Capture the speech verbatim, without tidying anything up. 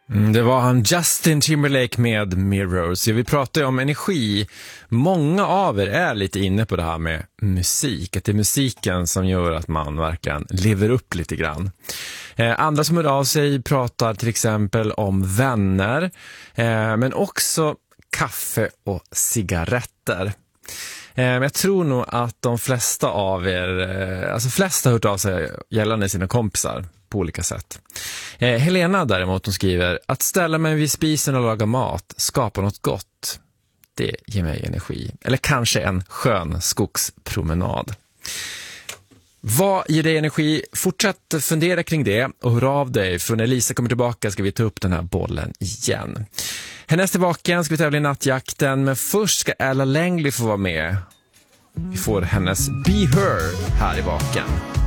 Mm, det var han Justin Timberlake med Mirrors. Vi pratar ju om energi. Många av er är lite inne på det här med musik. Att det är musiken som gör att man verkligen lever upp lite grann. Eh, andra som hör av sig pratar till exempel om vänner. Eh, men också kaffe och cigaretter. Eh, jag tror nog att de flesta av er, eh, alltså flesta har hört av sig gällande sina kompisar på olika sätt. Eh, Helena däremot, hon skriver: att ställa mig vid spisen och laga mat, skapa något gott, det ger mig energi. Eller kanske en skön skogspromenad. Vad ger dig energi? Fortsätt fundera kring det och hör av dig. För när Lisa kommer tillbaka ska vi ta upp den här bollen igen. Hennes tillbaka ska vi tävla i nattjakten, men först ska Ella Langley få vara med. Vi får hennes Be Her här i baken.